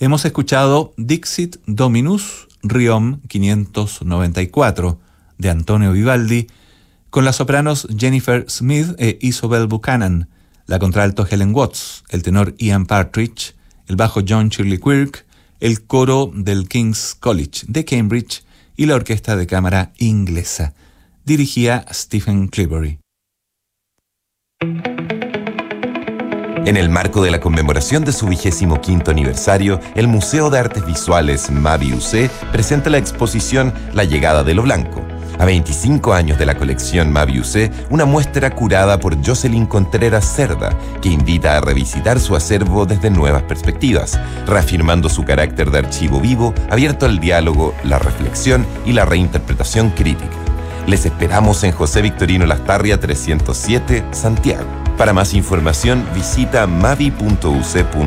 Hemos escuchado Dixit Dominus Riom 594 de Antonio Vivaldi, con las sopranos Jennifer Smith e Isobel Buchanan, la contralto Helen Watts, el tenor Ian Partridge, el bajo John Shirley Quirk, el coro del King's College de Cambridge y la orquesta de cámara inglesa. Dirigía Stephen Clibberry. En el marco de la conmemoración de su 25º aniversario, el Museo de Artes Visuales Mavi UC presenta la exposición La llegada de lo blanco. A 25 años de la colección Mavi UC, una muestra curada por Jocelyn Contreras Cerda, que invita a revisitar su acervo desde nuevas perspectivas, reafirmando su carácter de archivo vivo, abierto al diálogo, la reflexión y la reinterpretación crítica. Les esperamos en José Victorino Lastarria 307, Santiago. Para más información, visita mavi.uc.cl.